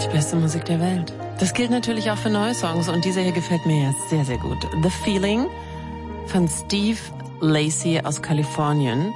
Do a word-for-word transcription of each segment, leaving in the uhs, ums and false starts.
Beste Musik der Welt. Das gilt natürlich auch für neue Songs und dieser hier gefällt mir jetzt sehr, sehr gut. The Feeling von Steve Lacy aus Kalifornien.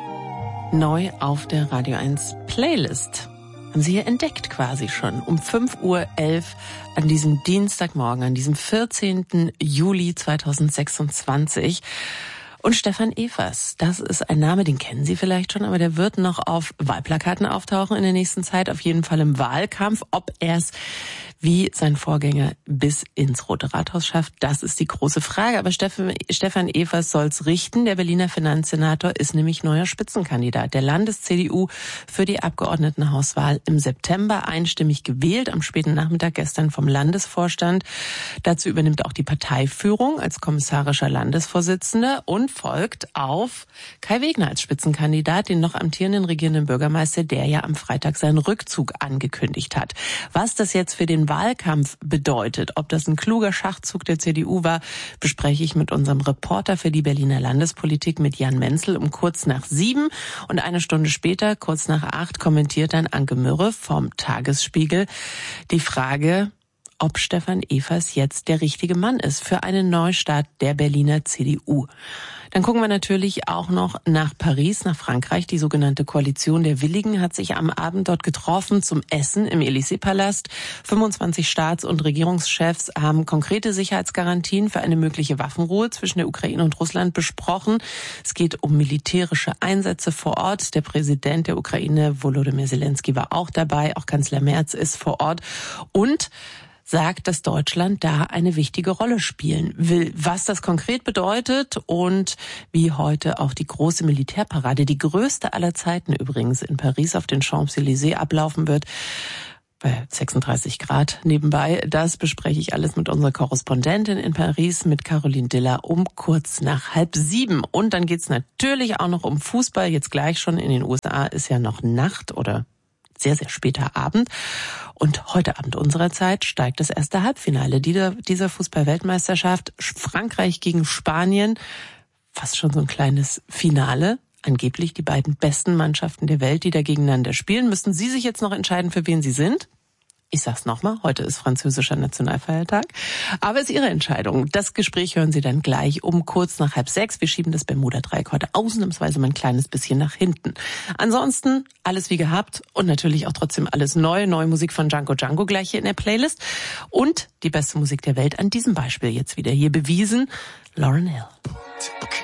Neu auf der Radio eins Playlist. Haben Sie hier entdeckt quasi schon um fünf Uhr elf an diesem Dienstagmorgen, an diesem vierzehnten Juli zweitausendsechsundzwanzig. Und Stefan Evers, das ist ein Name, den kennen Sie vielleicht schon, aber der wird noch auf Wahlplakaten auftauchen in der nächsten Zeit, auf jeden Fall im Wahlkampf. Ob er es wie sein Vorgänger bis ins Rote Rathaus schafft, das ist die große Frage. Aber Stefan, Stefan Evers soll's richten. Der Berliner Finanzsenator ist nämlich neuer Spitzenkandidat der Landes-C D U für die Abgeordnetenhauswahl im September, einstimmig gewählt, am späten Nachmittag gestern vom Landesvorstand. Dazu übernimmt auch die Parteiführung als kommissarischer Landesvorsitzender und folgt auf Kai Wegner als Spitzenkandidat, den noch amtierenden regierenden Bürgermeister, der ja am Freitag seinen Rückzug angekündigt hat. Was das jetzt für den Wahlkampf bedeutet, ob das ein kluger Schachzug der C D U war, bespreche ich mit unserem Reporter für die Berliner Landespolitik, mit Jan Menzel, um kurz nach sieben. Und eine Stunde später, kurz nach acht, kommentiert dann Anke Mürre vom Tagesspiegel die Frage, ob Stefan Evers jetzt der richtige Mann ist für einen Neustart der Berliner C D U. Dann gucken wir natürlich auch noch nach Paris, nach Frankreich. Die sogenannte Koalition der Willigen hat sich am Abend dort getroffen zum Essen im Élysée-Palast. fünfundzwanzig Staats- und Regierungschefs haben konkrete Sicherheitsgarantien für eine mögliche Waffenruhe zwischen der Ukraine und Russland besprochen. Es geht um militärische Einsätze vor Ort. Der Präsident der Ukraine, Volodymyr Zelensky, war auch dabei. Auch Kanzler Merz ist vor Ort. Und sagt, dass Deutschland da eine wichtige Rolle spielen will. Was das konkret bedeutet und wie heute auch die große Militärparade, die größte aller Zeiten übrigens in Paris auf den Champs-Élysées ablaufen wird, bei sechsunddreißig Grad nebenbei, das bespreche ich alles mit unserer Korrespondentin in Paris, mit Caroline Diller, um kurz nach halb sieben. Und dann geht's natürlich auch noch um Fußball. Jetzt gleich schon in den U S A ist ja noch Nacht oder sehr, sehr später Abend. Und heute Abend unserer Zeit steigt das erste Halbfinale dieser, dieser Fußball-Weltmeisterschaft. Frankreich gegen Spanien. Fast schon so ein kleines Finale. Angeblich die beiden besten Mannschaften der Welt, die da gegeneinander spielen. Müssten Sie sich jetzt noch entscheiden, für wen Sie sind? Ich sag's nochmal, heute ist französischer Nationalfeiertag. Aber es ist Ihre Entscheidung. Das Gespräch hören Sie dann gleich um kurz nach halb sechs. Wir schieben das Bermuda-Dreieck heute ausnahmsweise mal ein kleines bisschen nach hinten. Ansonsten alles wie gehabt und natürlich auch trotzdem alles neu. Neue Musik von Django Django gleich hier in der Playlist. Und die beste Musik der Welt an diesem Beispiel jetzt wieder hier bewiesen. Lauryn Hill.